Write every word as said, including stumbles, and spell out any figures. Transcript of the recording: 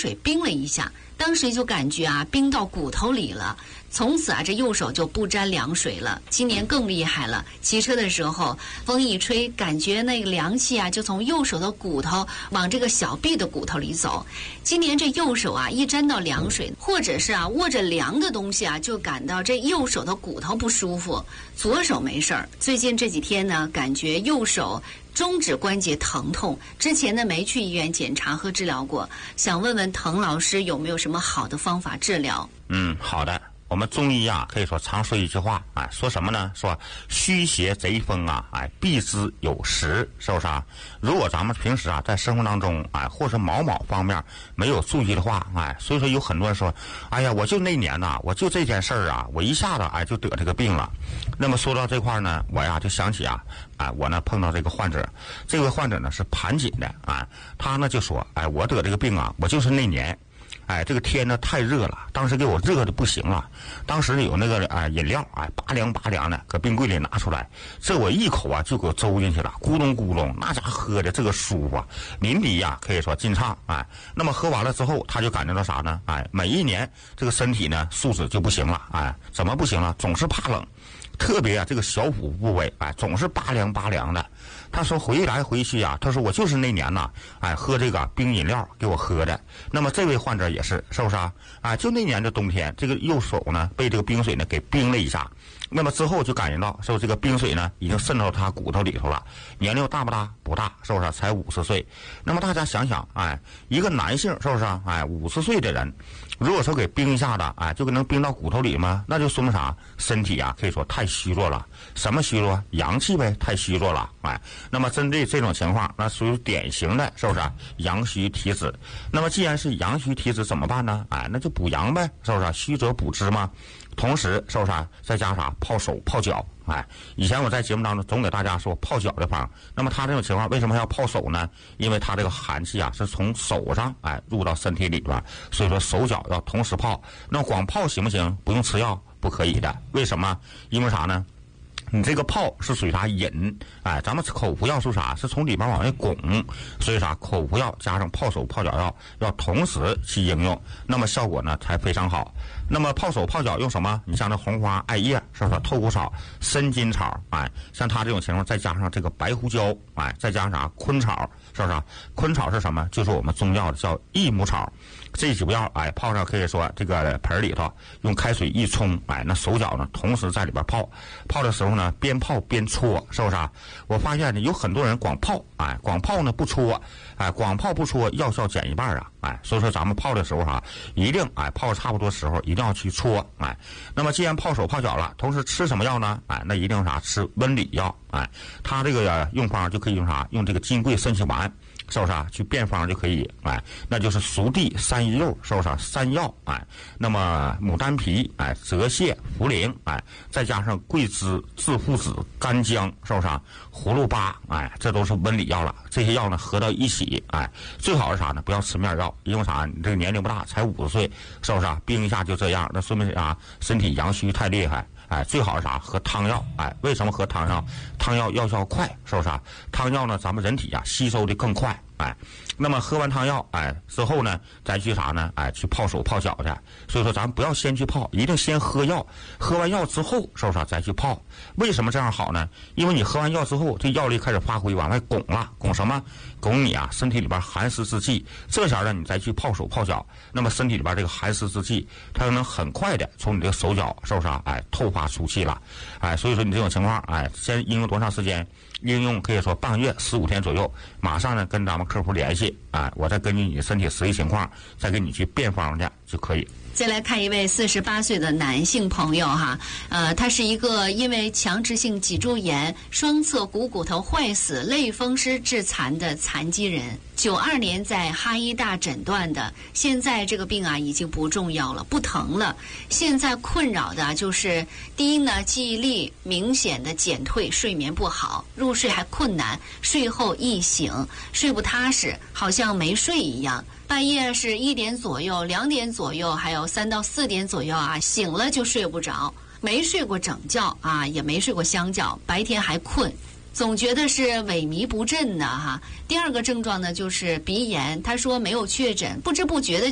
水冰了一下，当时就感觉啊冰到骨头里了。从此啊，这右手就不沾凉水了。今年更厉害了，骑车的时候风一吹，感觉那个凉气啊就从右手的骨头往这个小臂的骨头里走。今年这右手啊一沾到凉水，或者是啊握着凉的东西啊，就感到这右手的骨头不舒服。左手没事儿，最近这几天呢，感觉右手中指关节疼痛，之前呢没去医院检查和治疗过，想问问滕老师有没有什么好的方法治疗？ 嗯，好的。我们中医啊，可以说常说一句话，哎，说什么呢？说虚邪贼风啊，哎，避之有时，是不是啊？如果咱们平时啊，在生活当中，哎，或是某某方面没有注意的话，哎，所以说有很多人说，哎呀，我就那年呐、啊，我就这件事儿啊，我一下子哎就得这个病了。那么说到这块呢，我呀就想起啊，哎，我呢碰到这个患者，这位患者呢是盘锦的，哎，他呢就说，哎，我得这个病啊，我就是那年。哎，这个天呢太热了，当时给我热的不行了。当时有那个哎饮料，哎拔凉拔凉的，搁冰柜里拿出来，这我一口啊就给我周进去了，咕咚咕咚，那家伙喝的这个舒服啊，淋漓呀，可以说进畅。哎，那么喝完了之后，他就感觉到啥呢？哎，每一年这个身体呢素质就不行了。哎，怎么不行了？总是怕冷。特别啊，这个小腹部位，哎，总是拔凉拔凉的。他说回来回去啊，他说我就是那年呐，哎，喝这个冰饮料给我喝的。那么这位患者也是，是不是啊？啊，就那年的冬天，这个右手呢被这个冰水呢给冰了一下。那么之后就感觉到，说这个冰水呢已经渗到他骨头里头了。年龄大不大？不大，是不是？才五十岁。那么大家想想，哎，一个男性是不是？哎，五十岁的人，如果说给冰一下子，哎，就能冰到骨头里吗？那就说明啥？身体啊，可以说太虚弱了。什么虚弱？阳气呗，太虚弱了。哎，那么针对这种情况，那属于典型的，是不是？阳虚体质。那么既然是阳虚体质，怎么办呢？哎，那就补阳呗，是不是？虚则补之嘛。同时，是不是再加啥？泡手、泡脚。哎，以前我在节目当中总给大家说泡脚的方，那么他这种情况为什么要泡手呢？因为他这个寒气啊是从手上哎入到身体里边，所以说手脚要同时泡。那光泡行不行？不用吃药，不可以的。为什么？因为啥呢？你这个泡是属于啥引？哎，咱们口服药是啥？是从里边往外拱，所以啥？口服药加上泡手泡脚药要同时去应用，那么效果呢才非常好。那么泡手泡脚用什么？你像这红花、艾叶，是不是？透骨草、参金草，哎，像他这种情况，再加上这个白胡椒，哎，再加上啥？昆草，是不是？昆草是什么？就是我们中药的叫益母草。这几味药，哎，泡上可以说这个盆里头用开水一冲，哎，那手脚呢同时在里边泡，泡的时候呢边泡边搓，是不是啊？我发现呢有很多人光泡，哎，光泡呢不搓，哎，光泡不搓，药效减一半啊，哎，所以说咱们泡的时候哈、啊，一定哎泡差不多时候一定要去搓，哎，那么既然泡手泡脚了，同时吃什么药呢？哎，那一定啥？吃温里药，哎，它这个用方就可以用啥？用这个金匮肾气丸。是不是啊？去变方就可以，哎，那就是熟地、山萸肉，是不是啊？山药，哎，那么牡丹皮，哎，泽泻、茯苓，哎，再加上桂枝、制附子、干姜，是不是啊？葫芦巴，哎，这都是温里药了。这些药呢合到一起，哎，最好是啥呢？不要吃面药，因为啥？你这个年龄不大，才五十岁，是不是啊？冰一下就这样，那说明啥？身体阳虚太厉害。哎，最好是啥？喝汤药。哎，为什么喝汤药？汤药药效快，是不是啊？汤药呢，咱们人体啊吸收的更快。哎，那么喝完汤药，哎之后呢，再去啥呢？哎，去泡手泡脚去。所以说，咱不要先去泡，一定先喝药。喝完药之后，是不是啊？再去泡？为什么这样好呢？因为你喝完药之后，这药力开始发挥，往外拱了，拱什么？拱你啊，身体里边寒湿之气。这下呢，你再去泡手泡脚，那么身体里边这个寒湿之气，它就能很快的从你这个手脚，是不是啊？哎，透发出气了。哎，所以说你这种情况，哎，先应用多长时间？应用可以说半个月、十五天左右，马上呢跟咱们客服联系，啊，我再根据你的身体实际情况，再给你去变方去就可以。 再来看一位四十八岁的男性朋友哈，呃，他是一个因为强直性脊柱炎、双侧股骨头坏死、类风湿致残的残疾人。九二年在哈医大诊断的，现在这个病啊已经不重要了，不疼了。现在困扰的就是第一呢，记忆力明显的减退，睡眠不好，入睡还困难，睡后易醒，睡不踏实，好像没睡一样。半夜是一点左右、两点左右，还有三到四点左右啊，醒了就睡不着，没睡过整觉啊，也没睡过香觉，白天还困，总觉得是萎靡不振的哈。第二个症状呢就是鼻炎，他说没有确诊，不知不觉的